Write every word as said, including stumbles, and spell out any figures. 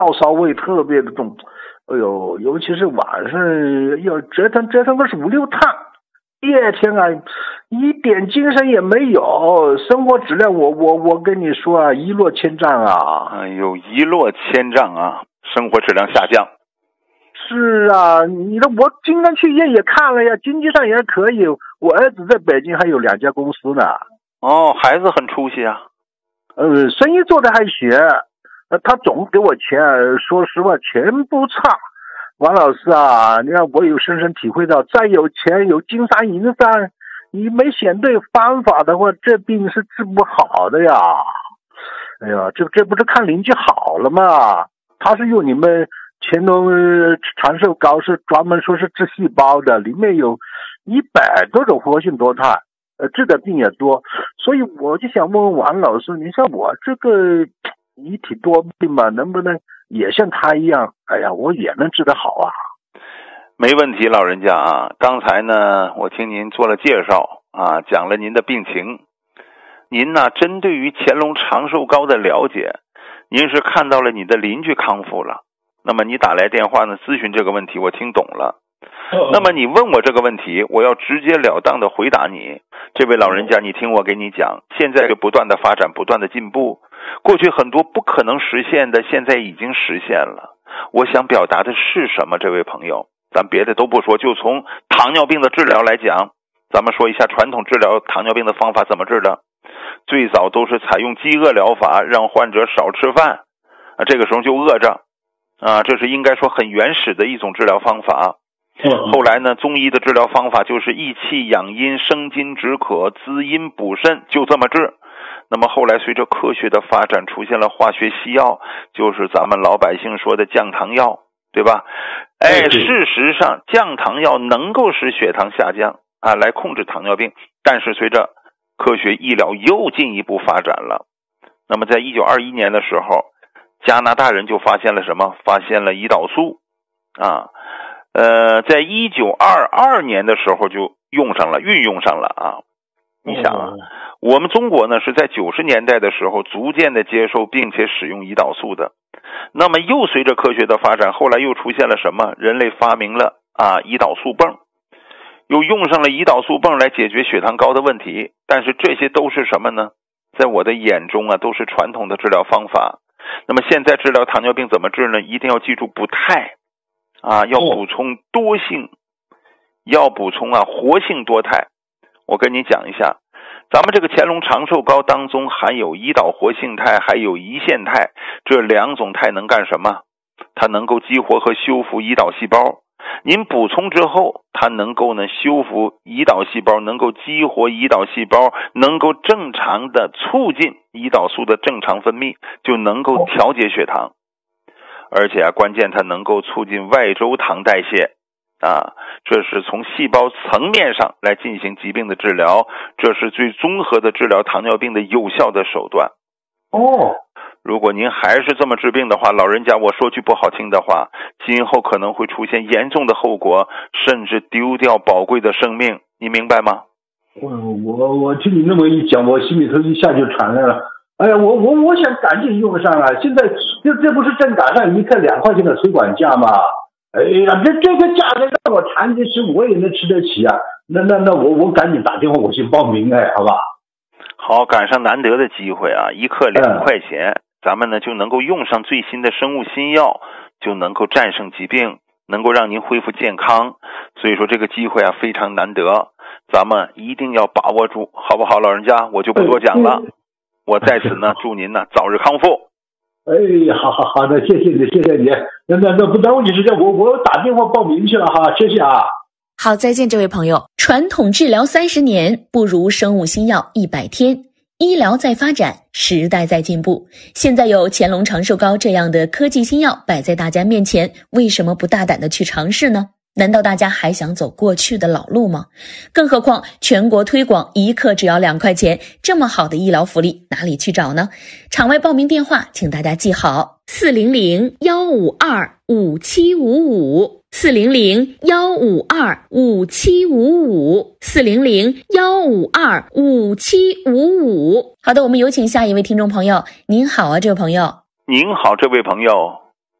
烧味特别的重。哎呦，尤其是晚上要折腾折腾个是五六趟，第二天啊，一点精神也没有，生活质量我我我跟你说啊，一落千丈啊！ 哎呦，一落千丈啊，生活质量下降。 是啊，你的我今天去医院也看了呀，经济上也可以。我儿子在北京还有两家公司呢。 哦，孩子很出息啊。 呃，生意做得还行，呃，他总给我钱，说实话钱不差。王老师啊，你看我有深深体会到，再有钱有金山银山，你没选对方法的话，这病是治不好的呀。哎呀，这这不是看邻居好了吗？他是用你们乾隆长寿膏是专门说是治细胞的，里面有一百多种活性多肽，呃，治的病也多，所以我就想问问王老师，你像我这个一体多病嘛，能不能也像他一样？哎呀，我也能治得好啊！ 没问题，老人家啊，刚才呢，我听您做了介绍啊，讲了您的病情。您呢，针对于乾隆长寿膏的了解，您是看到了你的邻居康复了，那么你打来电话呢咨询这个问题，我听懂了。那么你问我这个问题，我要直截了当的回答你。这位老人家，你听我给你讲，现在是不断的发展，不断的进步，过去很多不可能实现的，现在已经实现了。我想表达的是什么，这位朋友？咱别的都不说，就从糖尿病的治疗来讲，咱们说一下传统治疗糖尿病的方法怎么治的。最早都是采用饥饿疗法，让患者少吃饭，啊，这个时候就饿着，啊，这是应该说很原始的一种治疗方法。后来呢，中医的治疗方法就是益气养阴、生津止渴、滋阴补肾，就这么治。那么后来随着科学的发展，出现了化学西药，就是咱们老百姓说的降糖药，对吧？哎，事实上降糖药能够使血糖下降啊，来控制糖尿病，但是随着科学医疗又进一步发展了。那么在一九二一年的时候，加拿大人就发现了什么？发现了胰岛素啊。呃，在一九二二年的时候就用上了，运用上了啊。你想啊，我们中国呢是在九十年代的时候逐渐的接受并且使用胰岛素的。那么又随着科学的发展，后来又出现了什么？人类发明了啊胰岛素泵，又用上了胰岛素泵来解决血糖高的问题。但是这些都是什么呢？在我的眼中啊，都是传统的治疗方法。那么现在治疗糖尿病怎么治呢？一定要记住补肽啊，要补充多性，要补充啊活性多肽。我跟你讲一下，咱们这个乾隆长寿膏当中含有胰岛活性肽，还有胰腺肽，这两种肽能干什么？它能够激活和修复胰岛细胞。您补充之后，它能够呢修复胰岛细胞，能够激活胰岛细胞，能够正常的促进胰岛素的正常分泌，就能够调节血糖。而且啊，关键它能够促进外周糖代谢啊，这是从细胞层面上来进行疾病的治疗，这是最综合的治疗糖尿病的有效的手段。 哦， 如果您还是这么治病的话，老人家，我说句不好听的话，今后可能会出现严重的后果，甚至丢掉宝贵的生命，你明白吗？ 我我我听你那么一讲，我心里头一下就传来了。哎呀，我我我想赶紧用上啊！现在这这不是正赶上一克两块钱的推广价吗？哎呀，这这个价格让我谈的是我也能吃得起啊！那那那我我赶紧打电话我去报名哎，好吧？ 好，赶上难得的机会啊，一克两块钱，嗯、咱们呢就能够用上最新的生物新药，就能够战胜疾病，能够让您恢复健康。所以说这个机会啊非常难得，咱们一定要把握住，好不好，老人家？我就不多讲了。嗯我在此呢，祝您呢早日康复。 哎，好好好的，谢谢你，谢谢你。那那那不耽误你时间，我我打电话报名去了哈，谢谢啊。 好，再见，这位朋友。传统治疗三十年，不如生物新药一百天。医疗在发展，时代在进步。现在有乾隆长寿膏这样的科技新药摆在大家面前，为什么不大胆的去尝试呢？难道大家还想走过去的老路吗？更何况全国推广一克只要两块钱，这么好的医疗福利哪里去找呢？场外报名电话请大家记好：四零零幺五二五七五五，四零零幺五二五七五五，四零零幺五二五七五五。好的，我们有请下一位听众朋友。您好啊，这位朋友。 您好，这位朋友。